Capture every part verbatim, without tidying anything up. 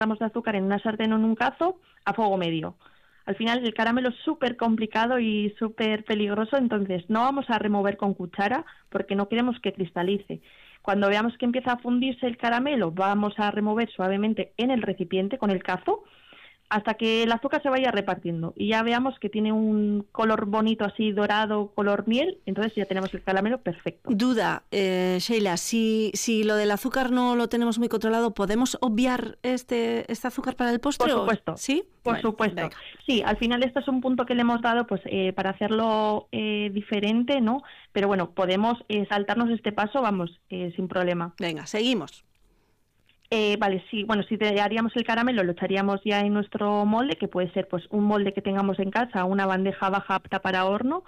gramos de azúcar en una sartén o en un cazo a fuego medio. Al final el caramelo es súper complicado y súper peligroso, entonces no vamos a remover con cuchara porque no queremos que cristalice. Cuando veamos que empieza a fundirse el caramelo, vamos a remover suavemente en el recipiente con el cazo hasta que el azúcar se vaya repartiendo y ya veamos que tiene un color bonito así dorado, color miel, entonces ya tenemos el caramelo perfecto. Duda, eh, Sheila, si, si lo del azúcar no lo tenemos muy controlado, ¿podemos obviar este, este azúcar para el postre? Por supuesto. ¿Sí? Por Bueno, supuesto. venga. Sí, al final este es un punto que le hemos dado pues eh, para hacerlo eh, diferente, ¿no? Pero bueno, podemos eh, saltarnos este paso, vamos, eh, sin problema. Venga, seguimos. Eh, vale, sí, bueno, si te haríamos el caramelo, lo echaríamos ya en nuestro molde, que puede ser pues un molde que tengamos en casa, una bandeja baja apta para horno.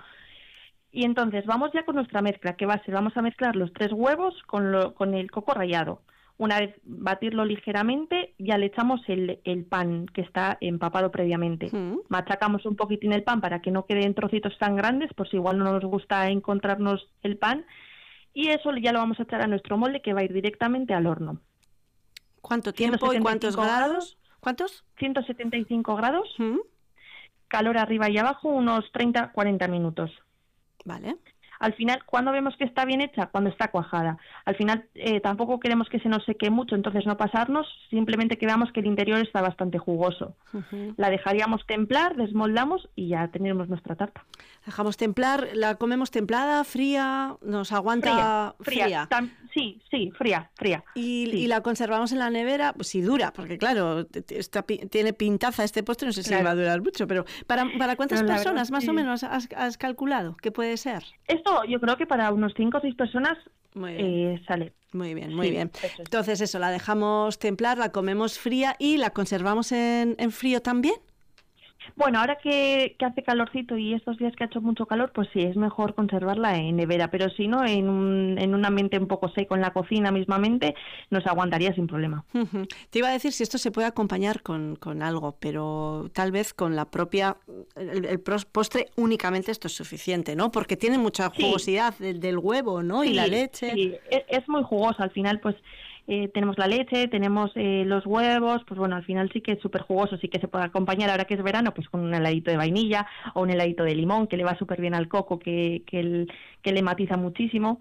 Y entonces vamos ya con nuestra mezcla, que va a ser, vamos a mezclar los tres huevos con, lo, con el coco rallado. Una vez batirlo ligeramente, ya le echamos el, el pan que está empapado previamente. Mm. Machacamos un poquitín el pan para que no quede en trocitos tan grandes, por si igual no nos gusta encontrarnos el pan. Y eso ya lo vamos a echar a nuestro molde, que va a ir directamente al horno. ¿Cuánto tiempo y cuántos grados? ¿Cuántos? ciento setenta y cinco grados. ¿Mm? Calor arriba y abajo, unos treinta a cuarenta minutos. Vale. Al final, ¿cuándo vemos que está bien hecha? Cuando está cuajada. Al final, eh, tampoco queremos que se nos seque mucho, entonces no pasarnos, simplemente que veamos que el interior está bastante jugoso. Uh-huh. La dejaríamos templar, desmoldamos y ya tendremos nuestra tarta. Dejamos templar, ¿la comemos templada, fría? ¿Nos aguanta fría? fría. fría. Sí, sí, fría, fría. ¿Y, sí. ¿Y la conservamos en la nevera? Pues sí, dura, porque claro, está, tiene pintaza este postre, no sé si claro. va a durar mucho, pero ¿para, para cuántas no, personas verdad, más sí. o menos has, has calculado que puede ser? Esto yo creo que para unos cinco o seis personas eh, sale. Muy bien, muy sí, bien. Eso es. Entonces eso, la dejamos templar, la comemos fría y la conservamos en, en frío también. Bueno, ahora que, que hace calorcito y estos días que ha hecho mucho calor, pues sí, es mejor conservarla en nevera, pero si no, en un, en un ambiente un poco seco, en la cocina mismamente, nos aguantaría sin problema. Uh-huh. Te iba a decir si esto se puede acompañar con, con algo, pero tal vez con la propia, el, el postre únicamente esto es suficiente, ¿no? Porque tiene mucha jugosidad sí. del, del huevo, ¿no? Sí, y la leche. Sí, es, es muy jugosa, al final pues... Eh, tenemos la leche, tenemos eh, los huevos, pues bueno, al final sí que es súper jugoso, sí que se puede acompañar ahora que es verano, pues con un heladito de vainilla o un heladito de limón que le va súper bien al coco, que, que, el, que le matiza muchísimo.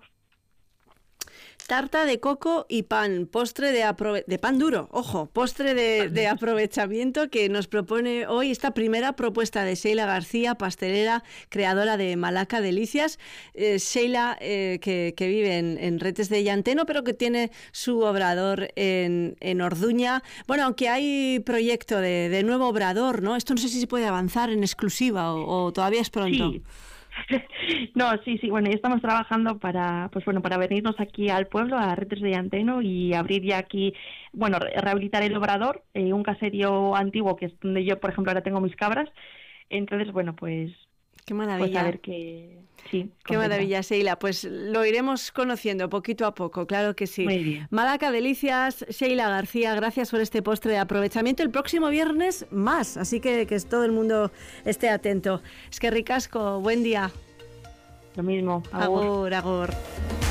Tarta de coco y pan, postre de, aprove- de pan duro, ojo, postre de, de aprovechamiento que nos propone hoy esta primera propuesta de Sheila García, pastelera, creadora de Malaca Delicias. Eh, Sheila, eh, que, que vive en, en Retes de Llanteno, pero que tiene su obrador en, en Orduña. Bueno, aunque hay proyecto de, de nuevo obrador, ¿no? Esto no sé si se puede avanzar en exclusiva o, o todavía es pronto. Sí. No, sí, sí, bueno, ya estamos trabajando para, pues bueno, para venirnos aquí al pueblo, a Retes de Llanteno y abrir ya aquí, bueno, rehabilitar el obrador, eh, un caserío antiguo que es donde yo, por ejemplo, ahora tengo mis cabras, entonces, bueno, pues... Qué maravilla. Pues a ver qué... Sí, qué maravilla, Sheila. Pues lo iremos conociendo poquito a poco, claro que sí. Muy bien. Malaca Delicias, Sheila García, gracias por este postre de aprovechamiento. El próximo viernes más, así que que todo el mundo esté atento. Es que ricasco, buen día. Lo mismo. Agur, agur. agur.